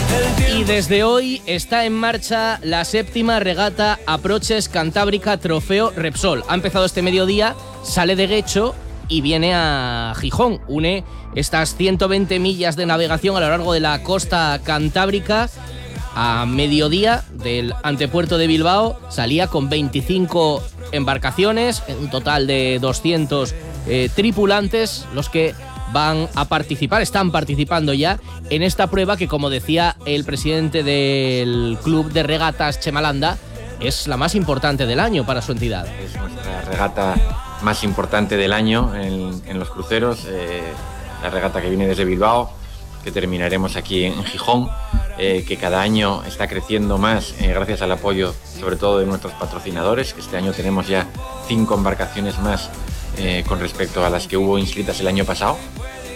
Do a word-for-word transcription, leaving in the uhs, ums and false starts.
Y desde hoy está en marcha la séptima regata Approaches Cantábrica Trofeo Repsol. Ha empezado este mediodía, sale de Guecho y viene a Gijón. Une estas ciento veinte millas de navegación a lo largo de la costa cantábrica. A mediodía del antepuerto de Bilbao salía con veinticinco embarcaciones, un total de doscientos eh, tripulantes, los que van a participar, están participando ya en esta prueba que, como decía el presidente del Club de Regatas Chemalanda, es la más importante del año para su entidad. Es nuestra regata más importante del año en, en los cruceros, eh, la regata que viene desde Bilbao, que terminaremos aquí en Gijón, eh, que cada año está creciendo más eh, gracias al apoyo sobre todo de nuestros patrocinadores, que este año tenemos ya cinco embarcaciones más Eh, con respecto a las que hubo inscritas el año pasado.